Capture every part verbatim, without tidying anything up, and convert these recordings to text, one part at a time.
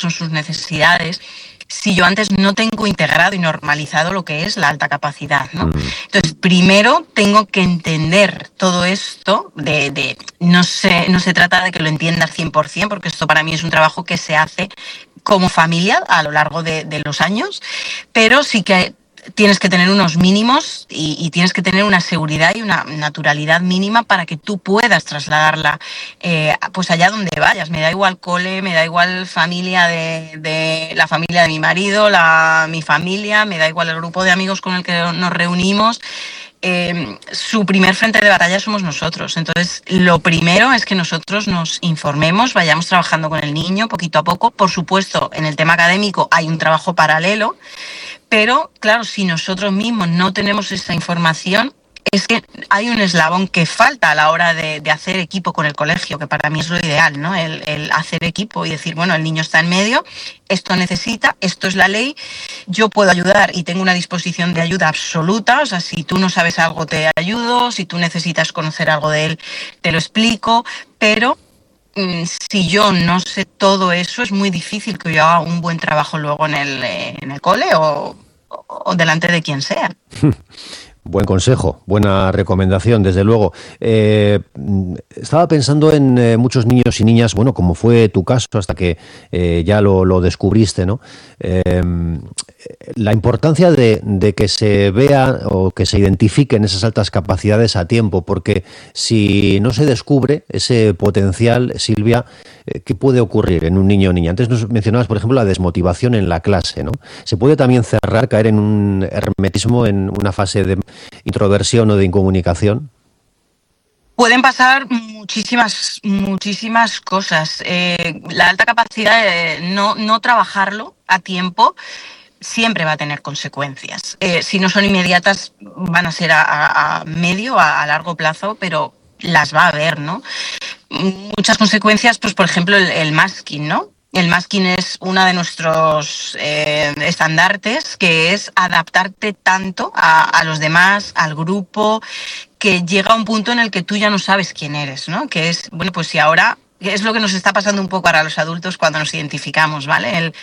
son sus necesidades, si yo antes no tengo integrado y normalizado lo que es la alta capacidad, ¿no? Mm. Entonces, primero tengo que entender todo esto, de, de no, se, no se trata de que lo entienda al cien por ciento, porque esto para mí es un trabajo que se hace como familia a lo largo de, de los años, pero sí que tienes que tener unos mínimos y, y tienes que tener una seguridad y una naturalidad mínima para que tú puedas trasladarla eh, pues allá donde vayas. Me da igual cole, me da igual familia de, de la familia de mi marido, la, mi familia, me da igual el grupo de amigos con el que nos reunimos. Eh, su primer frente de batalla somos nosotros. Entonces, lo primero es que nosotros nos informemos, vayamos trabajando con el niño poquito a poco. Por supuesto, en el tema académico hay un trabajo paralelo, pero claro, si nosotros mismos no tenemos esa información, es que hay un eslabón que falta a la hora de, de hacer equipo con el colegio, que para mí es lo ideal, ¿no? El, el hacer equipo y decir, bueno, el niño está en medio, esto necesita, esto es la ley, yo puedo ayudar y tengo una disposición de ayuda absoluta. O sea, si tú no sabes algo te ayudo, si tú necesitas conocer algo de él te lo explico, pero mmm, si yo no sé todo eso, es muy difícil que yo haga un buen trabajo luego en el, en el cole o, o delante de quien sea. Buen consejo, buena recomendación, desde luego. Eh, estaba pensando en eh, muchos niños y niñas, bueno, como fue tu caso hasta que eh, ya lo, lo descubriste, ¿no? Eh, la importancia de, de que se vea o que se identifiquen esas altas capacidades a tiempo, porque si no se descubre ese potencial, Silvia, eh, ¿qué puede ocurrir en un niño o niña? Antes nos mencionabas, por ejemplo, la desmotivación en la clase, ¿no? Se puede también cerrar, caer en un hermetismo, en una fase de introversión o de incomunicación. Pueden pasar muchísimas, muchísimas cosas. Eh, la alta capacidad, eh, no, no trabajarlo a tiempo siempre va a tener consecuencias. Eh, si no son inmediatas, van a ser a, a, a medio, a, a largo plazo, pero las va a haber, ¿no? Muchas consecuencias, pues por ejemplo el, el masking, ¿no? El masking es uno de nuestros eh, estandartes, que es adaptarte tanto a, a los demás, al grupo, que llega a un punto en el que tú ya no sabes quién eres, ¿no? Que es, bueno, pues si ahora, es lo que nos está pasando un poco ahora a los adultos cuando nos identificamos, ¿vale? El,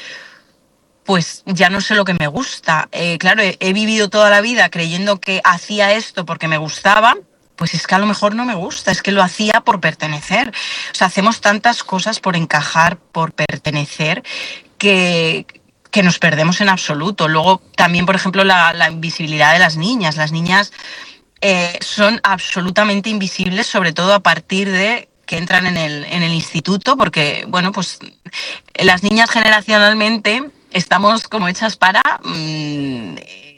pues ya no sé lo que me gusta. Eh, claro, he, he vivido toda la vida creyendo que hacía esto porque me gustaba. Pues es que a lo mejor no me gusta, es que lo hacía por pertenecer. O sea, hacemos tantas cosas por encajar, por pertenecer, que, que nos perdemos en absoluto. Luego también, por ejemplo, la, la invisibilidad de las niñas. Las niñas eh, son absolutamente invisibles, sobre todo a partir de que entran en el, en el instituto, porque, bueno, pues las niñas generacionalmente estamos como hechas para Mmm,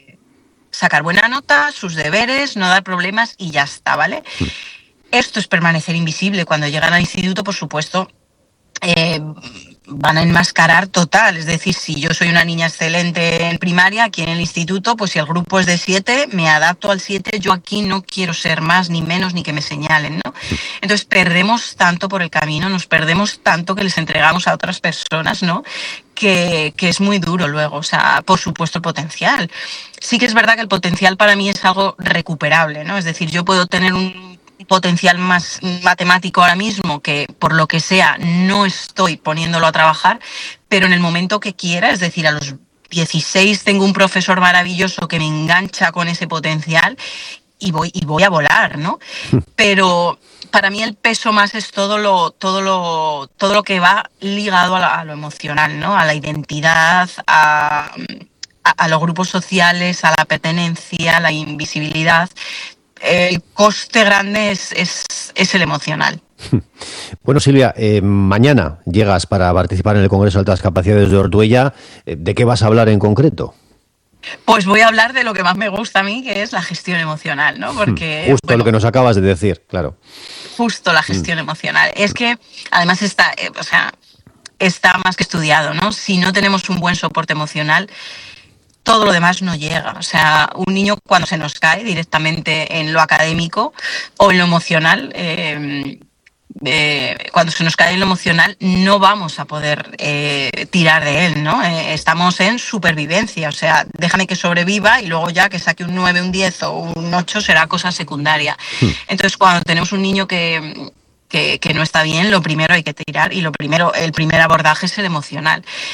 sacar buena nota, sus deberes, no dar problemas y ya está, ¿vale? Sí. Esto es permanecer invisible. Cuando llegan al instituto, por supuesto, eh, van a enmascarar total. Es decir, si yo soy una niña excelente en primaria, aquí en el instituto, pues si el grupo es de siete, me adapto al siete, yo aquí no quiero ser más ni menos ni que me señalen, ¿no? Entonces perdemos tanto por el camino, nos perdemos tanto que les entregamos a otras personas, ¿no? Que, que es muy duro luego. O sea, por supuesto el potencial. Sí que es verdad que el potencial para mí es algo recuperable, ¿no? Es decir, yo puedo tener un potencial más matemático ahora mismo que por lo que sea no estoy poniéndolo a trabajar, pero en el momento que quiera, es decir, a los dieciséis tengo un profesor maravilloso que me engancha con ese potencial y voy, y voy a volar, ¿no? Pero para mí el peso más es todo lo, todo lo, todo lo que va ligado a, la, a lo emocional, ¿no? A la identidad, a, a, a los grupos sociales, a la pertenencia, a la invisibilidad. El coste grande es, es, es el emocional. Bueno, Silvia, eh, mañana llegas para participar en el Congreso de Altas Capacidades de Ortuella. ¿De qué vas a hablar en concreto? Pues voy a hablar de lo que más me gusta a mí, que es la gestión emocional, ¿no? Porque justo bueno, lo que nos acabas de decir, claro. Justo la gestión mm. emocional. Es que además está, eh, o sea, está más que estudiado, ¿no? Si no tenemos un buen soporte emocional, todo lo demás no llega. O sea, un niño cuando se nos cae directamente en lo académico o en lo emocional, eh, eh, cuando se nos cae en lo emocional no vamos a poder eh, tirar de él, ¿no? Eh, estamos en supervivencia, o sea, déjame que sobreviva y luego ya que saque un nueve, un diez o un ocho será cosa secundaria. Sí. Entonces, cuando tenemos un niño que... Que, que no está bien, lo primero hay que tirar y lo primero, el primer abordaje es el emocional.